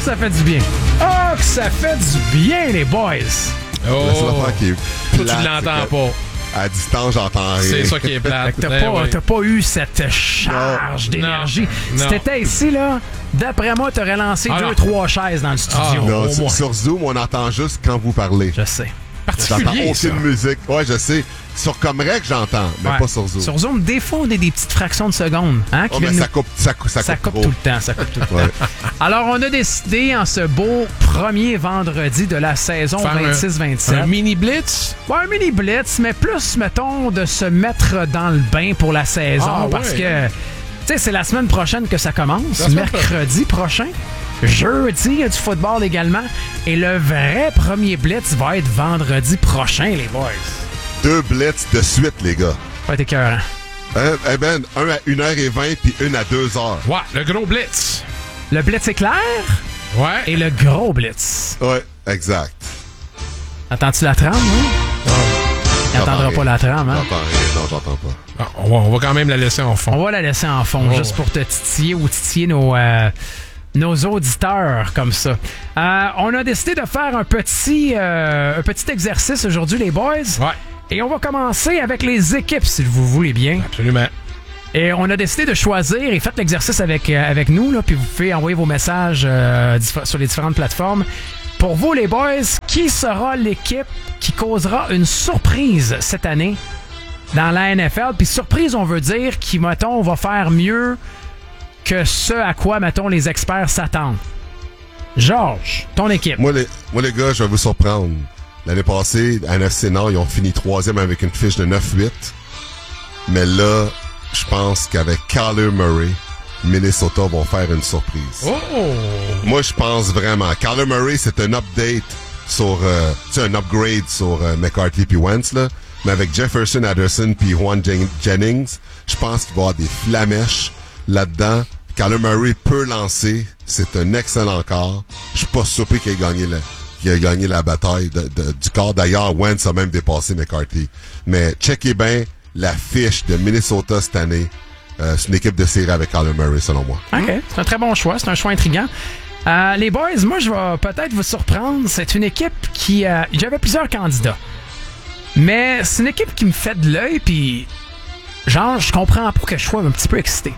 ça fait du bien. Oh, que ça fait du bien, les boys. Oh. La seule affaire qui est Toi, plate, tu l'entends pas. À distance, j'entends rien. C'est ça qui est plate. T'as pas eu cette charge d'énergie. Non. Si t'étais ici, là, d'après moi, t'aurais lancé 2-3 chaises dans le studio. Non, au moins. sur Zoom, on entend juste quand vous parlez. Je sais. J'entends Particulier, ça. aucune musique. Ouais, je sais. Sur Comrec, j'entends, mais Ouais. pas sur Zoom. Sur Zoom, des fois, on a des petites fractions de secondes. Hein, qui Oh, mais viennent ça nous- coupe, ça coupe ça coupe trop. tout le temps. Ça coupe tout le temps. Ouais. Alors, on a décidé, en ce beau premier vendredi de la saison Faire 26-27... Un mini blitz? Ouais, un mini blitz, mais plus, mettons, de se mettre dans le bain pour la saison. Ah, parce ouais. que, tu sais, c'est la semaine prochaine que ça commence. La semaine Mercredi prochain. Jeudi, il y a du football également. Et le vrai premier blitz va être vendredi prochain, les boys. 2 blitz de suite, les gars. Ça va être écœurant. Eh ben, un à 1h20 puis une à 2h. Ouais, le gros blitz. Le blitz éclair Ouais. et le gros blitz. Ouais, exact. Attends-tu la trame, hein? Il n'entendra J'entends pas la trame, hein? J'entends rien. Non, j'entends pas. Ah, on va quand même la laisser en fond. On va la laisser en fond, Oh. juste pour te titiller ou titiller nos auditeurs comme ça. On a décidé de faire un petit exercice aujourd'hui, les boys. Ouais, Et on va commencer avec les équipes, si vous voulez bien. absolument. Et on a décidé de choisir, et faites l'exercice avec nous, là, puis vous pouvez envoyer vos messages sur les différentes plateformes. Pour vous, les boys, qui sera l'équipe qui causera une surprise cette année dans la NFL? Puis surprise, on veut dire qui, mettons, va faire mieux que ce à quoi, mettons, les experts s'attendent. Georges, ton équipe. Moi, les gars, je vais vous surprendre. L'année passée, à NFC Nord, ils ont fini 3e avec une fiche de 9-8. Mais là, je pense qu'avec Kyler Murray, Minnesota vont faire une surprise. Oh! Moi, je pense vraiment. Kyler Murray, c'est un update sur... c'est un upgrade sur McCarthy puis Wentz, là. Mais avec Jefferson, Anderson puis Juan Jennings, je pense qu'il va y avoir des flamèches là-dedans. Kyler Murray peut lancer. C'est un excellent corps. Je suis pas surpris qu'il ait gagné la bataille du corps. D'ailleurs, Wentz a même dépassé McCarthy. Mais checkez bien la fiche de Minnesota cette année. C'est une équipe de série avec Kyler Murray, selon moi. OK, c'est un très bon choix. C'est un choix intriguant. Les boys, moi, je vais peut-être vous surprendre. C'est une équipe qui... j'avais plusieurs candidats. Mais c'est une équipe qui me fait de l'œil, puis... Genre, je comprends pas que je sois un petit peu excité.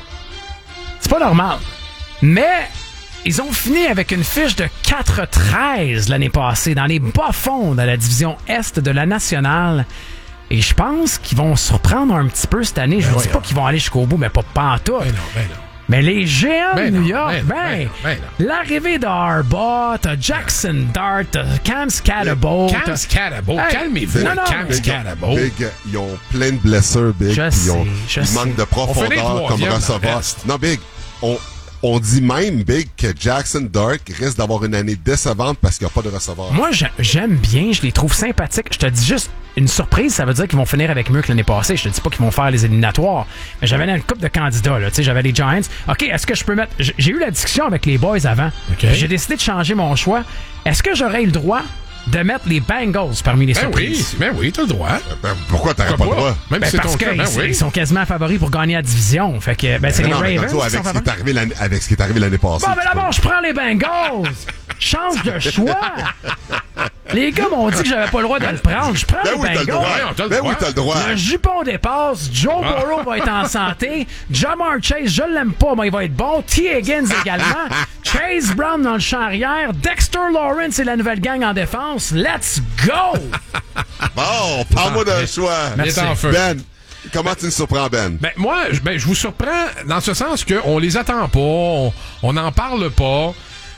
C'est pas normal. Mais... Ils ont fini avec une fiche de 4-13 l'année passée dans les bas-fonds de la division Est de la Nationale. Et je pense qu'ils vont surprendre un petit peu cette année. Je ne dis pas qu'ils vont aller jusqu'au bout, mais pas pantoute. Ben non, ben non. Mais les géants de New York, l'arrivée de Harbaugh, t'as Jackson Dart, t'as Cam Scatterbo. Cam Scatterbo, Hey, calmez-vous, non, non, Cam Scatterbo. Big, ils ont plein de blessures, Big. Je puis sais, ils manquent de On fait les profondeur comme troisièmes dans le receveur. reste. Non, Big, on dit même, Big, que Jackson Dart risque d'avoir une année décevante parce qu'il n'y a pas de receveur. Moi, j'aime bien, je les trouve sympathiques. Je te dis juste, une surprise, ça veut dire qu'ils vont finir avec mieux que l'année passée. Je te dis pas qu'ils vont faire les éliminatoires. Mais j'avais une couple de candidats, là. Tu sais, j'avais les Giants. OK, est-ce que je peux mettre... J'ai eu la discussion avec les boys avant. OK. J'ai décidé de changer mon choix. Est-ce que j'aurais eu le droit de mettre les Bengals parmi les surprises? Ben oui, t'as le droit. Pourquoi t'aurais pas le droit? Même Ben si c'est parce ton cas, ben qu'ils oui. sont quasiment favoris pour gagner la division. Fait que, ben, c'est les Non, mais Ravens tantôt, qui sont avec ce qui favoris. est arrivé avec ce qui est arrivé l'année passée. Bon, ben d'abord, je prends les Bengals. Change de choix. Les gars m'ont dit que j'avais pas le droit de le prendre. Je prends Ben les oui, t'as le Bengals. droit. Ouais, t'as le Ben droit. oui, t'as le droit. Le jupon dépasse. Joe Burrow va être en santé. Jamar Chase, je l'aime pas, mais il va être bon. T. Higgins également. Chase Brown dans le champ arrière. Dexter Lawrence et la nouvelle gang en défense. Let's go! Bon, parle-moi d'un choix. Il est en feu. Ben, comment tu nous surprends, Ben? Ben, moi, je vous surprends dans ce sens qu'on les attend pas, on n'en parle pas.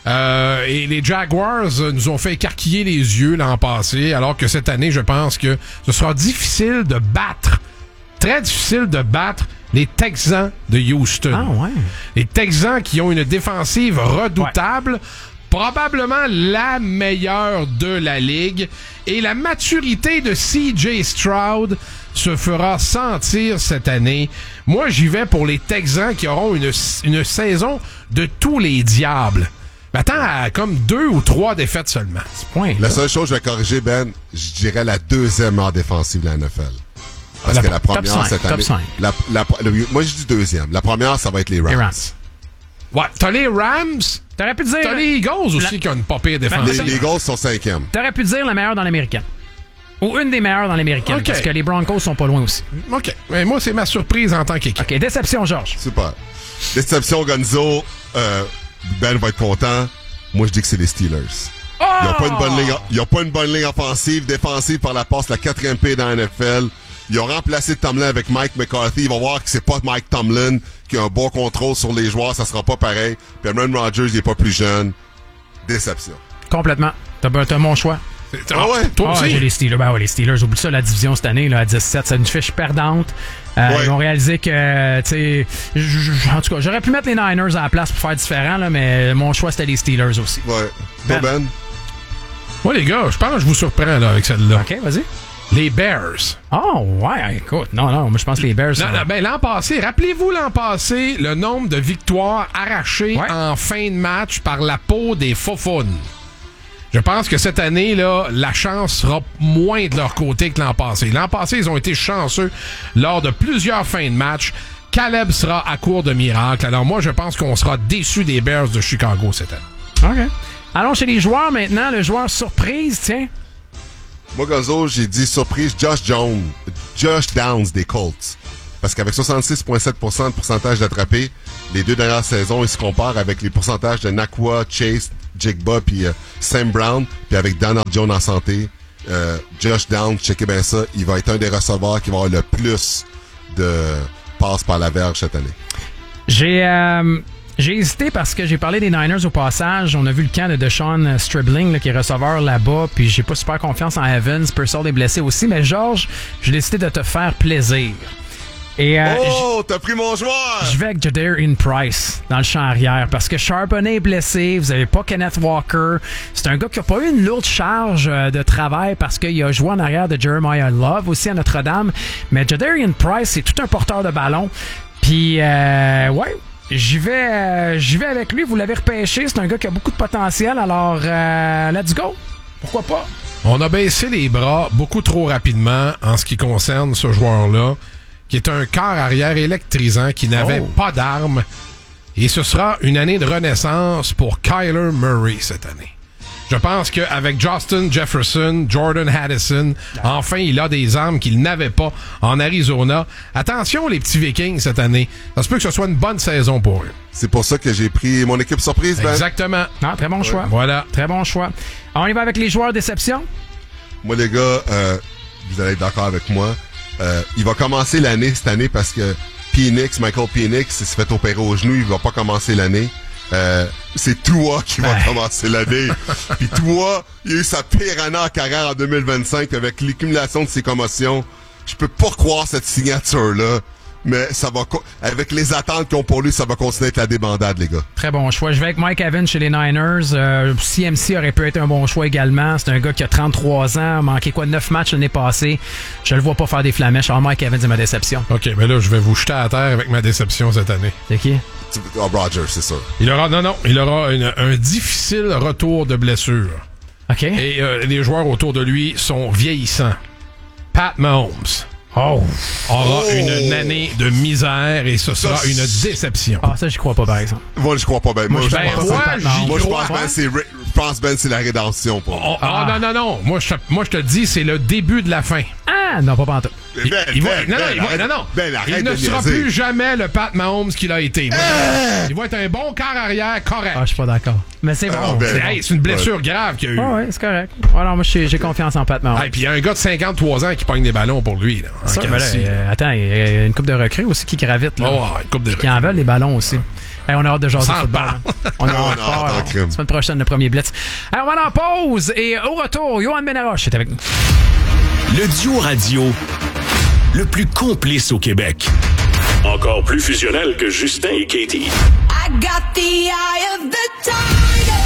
Et les Jaguars nous ont fait écarquiller les yeux l'an passé, alors que cette année, je pense que ce sera difficile de battre, très difficile de battre les Texans de Houston. Ah ouais. Les Texans qui ont une défensive redoutable, probablement la meilleure de la ligue, et la maturité de C.J. Stroud se fera sentir cette année. Moi, j'y vais pour les Texans qui auront une saison de tous les diables. M'attends à comme 2 ou 3 défaites seulement. La seule chose que je vais corriger, Ben, je dirais la deuxième en défensive de la NFL. Parce que la top première, 5, cette top année... 5. Moi, je dis deuxième. La première, ça va être les Rams. Ouais, t'as les Rams T'aurais pu dire... T'as les Eagles aussi qui ont une pas pire défense. Les Eagles sont 5e. T'aurais pu dire la meilleure dans l'américaine. Ou une des meilleures dans l'américaine. OK. Parce que les Broncos sont pas loin aussi. OK. Mais moi, c'est ma surprise en tant qu'équipe. OK, déception, Georges. Super. Déception, Gonzo. Ben va être content. Moi, je dis que c'est les Steelers. Oh! Ils n'ont pas une bonne ligne offensive, défensive par la passe, la 4e paix dans la NFL. Ils ont remplacé Tomlin avec Mike McCarthy. Ils vont voir que c'est pas Mike Tomlin qui a un bon contrôle sur les joueurs. Ça sera pas pareil. Puis Aaron Rodgers, il est pas plus jeune. Déception. Complètement. T'as mon choix. Ah ouais? Toi aussi? J'ai les Steelers. Ben ouais, les Steelers. Oublie ça, la division cette année, là, à 17, c'est une fiche perdante. Ils ont réalisé que, tu sais, en tout cas, j'aurais pu mettre les Niners à la place pour faire différent, là, mais mon choix, c'était les Steelers aussi. Ouais. Ben. Moi, les gars, je pense que je vous surprends là, avec celle-là. OK, vas-y. Les Bears. Oh, ouais, écoute. Non, moi, je pense que les Bears... Non, ben, l'an passé, rappelez-vous l'an passé, le nombre de victoires arrachées en fin de match par la peau des faufounes. Je pense que cette année, là, la chance sera moins de leur côté que l'an passé. L'an passé, ils ont été chanceux lors de plusieurs fins de match. Caleb sera à court de miracle. Alors moi, je pense qu'on sera déçus des Bears de Chicago cette année. OK. Allons chez les joueurs maintenant. Le joueur surprise, tiens. Moi, Gonzo, j'ai dit surprise Josh Downs des Colts. Parce qu'avec 66,7% de pourcentage d'attrapés, les 2 dernières saisons, ils se comparent avec les pourcentages de Nakua, Chase, Jigba puis Sam Brown. Puis avec Donald Jones en santé, Josh Downs, checkez bien ça, il va être un des receveurs qui va avoir le plus de passes par la verge cette année. J'ai hésité parce que j'ai parlé des Niners au passage. On a vu le camp de Deshaun Stribling là, qui est receveur là-bas. Puis j'ai pas super confiance en Evans. Purcell est blessé aussi. Mais Georges, j'ai décidé de te faire plaisir. Et, t'as pris mon joueur! Je vais avec Jadarian Price dans le champ arrière parce que Charbonnet est blessé, vous avez pas Kenneth Walker. C'est un gars qui a pas eu une lourde charge de travail parce qu'il a joué en arrière de Jeremiah Love aussi à Notre-Dame. Mais Jadarian Price, c'est tout un porteur de ballon. Puis, ouais, j'y vais avec lui. Vous l'avez repêché, c'est un gars qui a beaucoup de potentiel. Alors, let's go! Pourquoi pas? On a baissé les bras beaucoup trop rapidement en ce qui concerne ce joueur-là, qui est un corps arrière électrisant, qui n'avait pas d'armes. Et ce sera une année de renaissance pour Kyler Murray cette année. Je pense qu'avec Justin Jefferson, Jordan Addison, enfin, il a des armes qu'il n'avait pas en Arizona. Attention, les petits Vikings cette année. Ça se peut que ce soit une bonne saison pour eux. C'est pour ça que j'ai pris mon équipe surprise, Ben. Exactement. Ah, très bon choix. Voilà. Très bon choix. On y va avec les joueurs déception? Moi, les gars, vous allez être d'accord avec moi. Il va commencer l'année cette année parce que Michael Penix s'est fait opérer au genou, il va pas commencer l'année. C'est Tua qui va commencer l'année. Puis Tua, il a eu sa pire année en carrière en 2025 avec l'accumulation de ses commotions. Je peux pas croire cette signature-là. Mais ça va, avec les attentes qu'ils ont pour lui, ça va continuer à être la débandade, les gars. Très bon choix. Je vais avec Mike Evans chez les Niners. CMC aurait pu être un bon choix également. C'est un gars qui a 33 ans, manqué 9 matchs l'année passée. Je le vois pas faire des flamèches. Alors Mike Evans est ma déception. OK, mais là, je vais vous jeter à terre avec ma déception cette année. C'est qui? Rodgers, c'est ça. Il aura un difficile retour de blessure. OK. Et les joueurs autour de lui sont vieillissants. Pat Mahomes aura une année de misère et ce sera une déception. Ah, ça, j'y crois pas, par exemple. Moi, je crois pas bien. Moi, je pense Ben, c'est la rédemption pour moi. Non. Moi, je te dis, c'est le début de la fin. Ah, non, pas pantoute. Il ne sera plus jamais le Pat Mahomes qu'il a été. Il va être un bon quart arrière correct. Ah, je suis pas d'accord. Mais c'est bon. C'est une blessure grave qu'il a eu. Ah ouais, c'est correct. Alors, moi, j'ai confiance en Pat Mahomes. Puis il y a un gars de 53 ans qui pogne des ballons pour lui. Là, ça, attends, il y a une couple de recrues aussi qui gravitent. Là. Une couple de recrues. Qui en veulent des ballons aussi. Hey, on a hâte de jaser football. On a hâte. La semaine prochaine, le premier blitz. Alors, on va en pause et au retour, Yoann Benaroche est avec nous. Le duo radio le plus complice au Québec. Encore plus fusionnel que Justin et Katie. I got the eye of the tiger.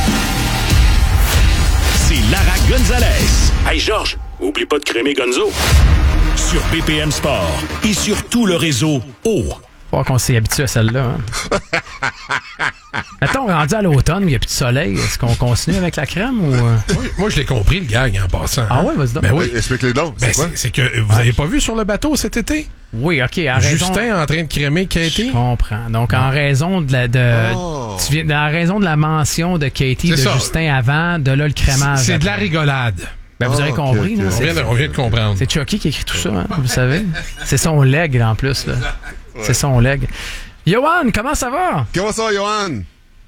C'est Lara Gonzalez. Hey Georges, oublie pas de crémer Gonzo. Sur BPM Sport et sur tout le réseau O. Faut qu'on s'y habitue à celle-là. Hein? Mettons, rendu à l'automne, il n'y a plus de soleil. Est-ce qu'on continue avec la crème ou... Moi, je l'ai compris, le gag, en passant. Ah ouais, vas-y donc. Ben oui. Explique-les donc. Ben, C'est quoi? c'est que vous avez pas vu sur le bateau cet été? Oui, OK, en raison... Justin en train de crémer Katie? Je comprends. Donc, en raison de la raison de la mention de Katie, de C'est ça. Justin avant, de là, le crémage. C'est de la après. rigolade. Ben, vous avez ok, compris, ok. là. On vient de comprendre. C'est Chucky qui écrit tout ça, hein, vous le savez. C'est son leg, là, en plus, là. C'est son leg. Johan, comment ça va? Comment ça va, Johan?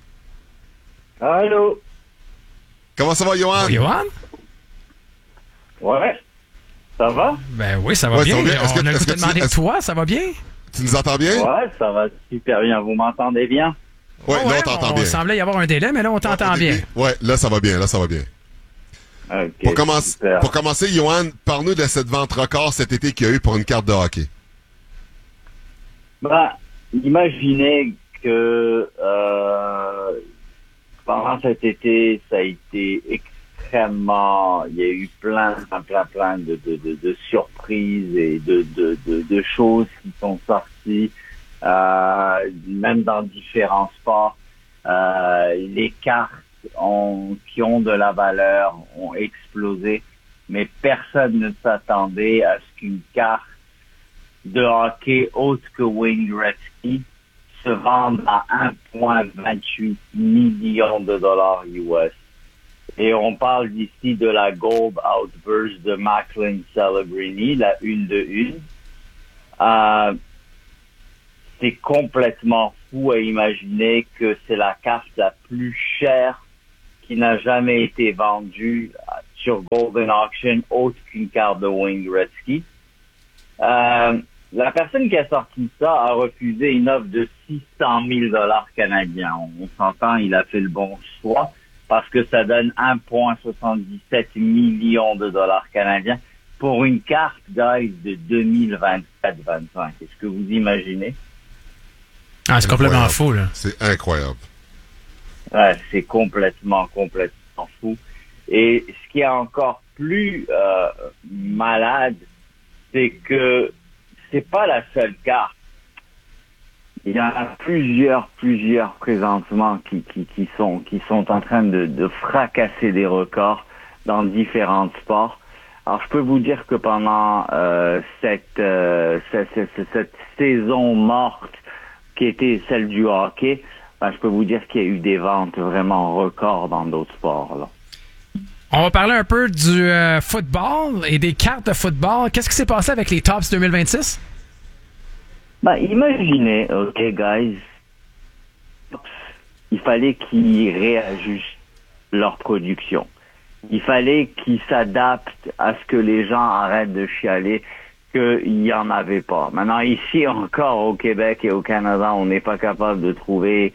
Allô? Comment ça va, Johan? Johan? Ouais. Ça va? Ben oui, ça va Ouais, bien. ça va bien. Est-ce que- On a le est-ce goût de que demander tu- de toi, ça va bien? Tu nous entends bien? Ouais, ça va super bien. Vous m'entendez bien? Ouais, Oh, là, on t'entend bien. Il semblait y avoir un délai, mais là, on t'entend bien. Ouais, là, ça va bien, là, ça va bien. Ok. Pour commencer, Johan, parle-nous de cette vente record cet été qu'il y a eu pour une carte de hockey. Bah, imaginez que pendant cet été, ça a été extrêmement... Il y a eu plein de surprises et de choses qui sont sorties, même dans différents sports. Les cartes qui ont de la valeur ont explosé, mais personne ne s'attendait à ce qu'une carte de hockey autre que Wayne Gretzky se vende à 1,28 million de dollars US. Et on parle d'ici de la Gold Outburst de Macklin Celebrini, la 1 de 1. C'est complètement fou à imaginer que c'est la carte la plus chère qui n'a jamais été vendue sur Golden Auction autre qu'une carte de Wayne Gretzky. La personne qui a sorti ça a refusé une offre de 600 000 dollars canadiens. On s'entend, il a fait le bon choix parce que ça donne 1,77 million de dollars canadiens pour une carte, guys, de 2024-25. Est-ce que vous imaginez? Ah, c'est complètement Incroyable. fou, là. C'est incroyable. Ouais, c'est complètement fou. Et ce qui est encore plus malade, c'est que c'est pas la seule carte. Il y en a plusieurs présentement qui sont en train de fracasser des records dans différents sports. Alors, je peux vous dire que pendant cette saison morte qui était celle du hockey, ben, je peux vous dire qu'il y a eu des ventes vraiment records dans d'autres sports, là. On va parler un peu du football et des cartes de football. Qu'est-ce qui s'est passé avec les Tops 2026? Ben, imaginez, OK, guys, il fallait qu'ils réajustent leur production. Il fallait qu'ils s'adaptent à ce que les gens arrêtent de chialer qu'il n'y en avait pas. Maintenant, ici encore, au Québec et au Canada, on n'est pas capable de trouver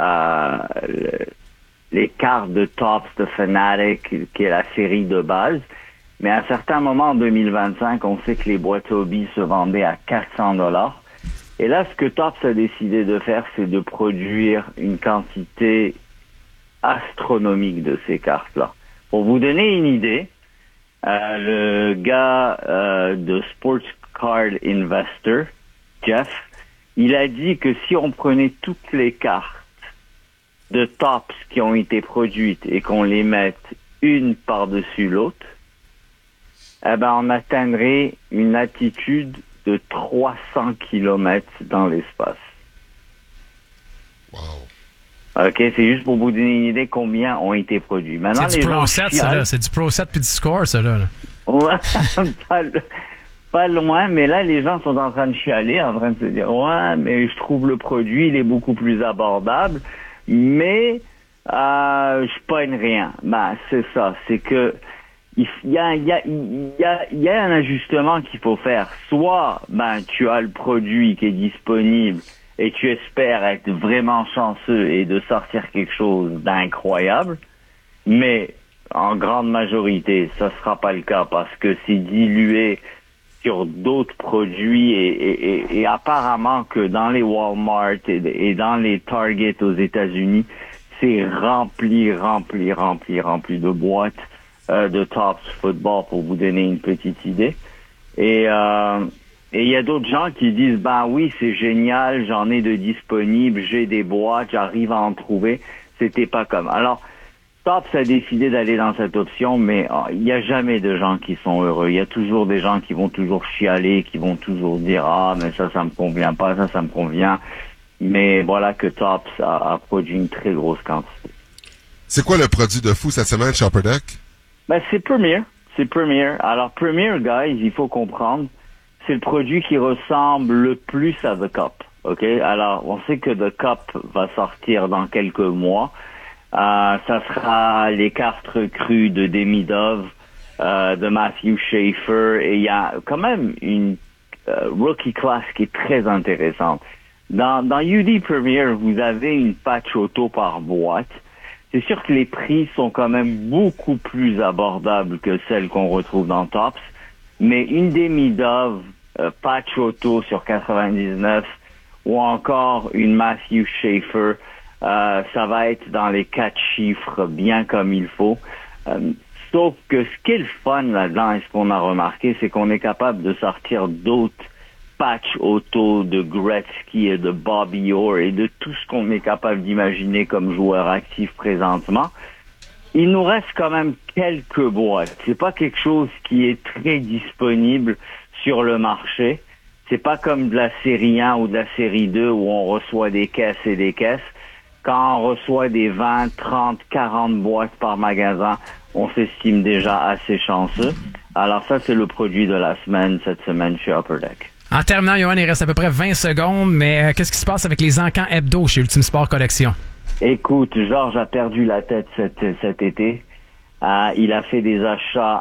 les cartes de Topps de Fanatic, qui est la série de base. Mais à un certain moment, en 2025, on sait que les boîtes hobby se vendaient à 400 $. Et là, ce que Topps a décidé de faire, c'est de produire une quantité astronomique de ces cartes-là. Pour vous donner une idée, le gars de Sports Card Investor, Jeff, il a dit que si on prenait toutes les cartes de Topps qui ont été produites et qu'on les mette une par-dessus l'autre, eh ben on atteindrait une altitude de 300 km dans l'espace. Wow. OK, c'est juste pour vous donner une idée combien ont été produits. Maintenant, C'est du Pro 7, ça, là. C'est du Pro 7 puis du Score, ça, là. Ouais, pas loin, mais là, les gens sont en train de chialer, en train de se dire, ouais, mais je trouve le produit, il est beaucoup plus abordable, mais je pogne rien. Ben, c'est ça, c'est que il y a un ajustement qu'il faut faire. Soit, ben, tu as le produit qui est disponible et tu espères être vraiment chanceux et de sortir quelque chose d'incroyable, mais en grande majorité, ça sera pas le cas parce que c'est dilué sur d'autres produits et apparemment que dans les Walmart et dans les Target aux États-Unis, c'est rempli de boîtes de Topps Football pour vous donner une petite idée. Et Et il y a d'autres gens qui disent, ben oui, c'est génial, j'en ai de disponibles, j'ai des boîtes, j'arrive à en trouver. C'était pas comme. Alors, Topps a décidé d'aller dans cette option, mais il n'y a jamais de gens qui sont heureux. Il y a toujours des gens qui vont toujours chialer, qui vont toujours dire, ah, mais ça me convient pas, ça me convient. Mais voilà que Topps a produit une très grosse quantité. C'est quoi le produit de fou cette semaine, Upper Deck? Ben, c'est Premier. C'est Premier. Alors, Premier, guys, il faut comprendre, c'est le produit qui ressemble le plus à The Cup. OK? Alors, on sait que The Cup va sortir dans quelques mois. Ça sera les cartes recrues de Demidov, de Matthew Schaefer, et il y a quand même une rookie class qui est très intéressante. Dans UD Premier, vous avez une patch auto par boîte. C'est sûr que les prix sont quand même beaucoup plus abordables que celles qu'on retrouve dans Topps, mais une Demidov patch auto sur 99 ou encore une Matthew Schaefer, ça va être dans les 4 chiffres bien comme il faut. Sauf que ce qui est le fun là-dedans et ce qu'on a remarqué, c'est qu'on est capable de sortir d'autres patch auto de Gretzky et de Bobby Orr et de tout ce qu'on est capable d'imaginer comme joueur actif présentement. Il nous reste quand même quelques boîtes. C'est pas quelque chose qui est très disponible sur le marché. C'est pas comme de la série 1 ou de la série 2 où on reçoit des caisses et des caisses. Quand on reçoit des 20, 30, 40 boîtes par magasin, on s'estime déjà assez chanceux. Alors ça, c'est le produit de la semaine, cette semaine chez Upper Deck. En terminant, Johan, il reste à peu près 20 secondes, mais qu'est-ce qui se passe avec les encans hebdo chez Ultimate Sport Collection? Écoute, Georges a perdu la tête cet été. Il a fait des achats